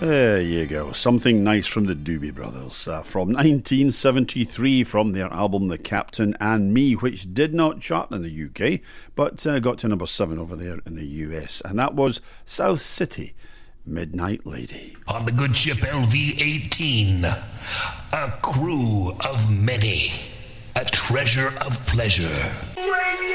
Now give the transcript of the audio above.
There you go. Something nice from the Doobie Brothers. From 1973, from their album The Captain and Me, which did not chart in the UK, but got to number 7 over there in the US. And that was South City, Midnight Lady. On the good ship LV-18, a crew of many, a treasure of pleasure.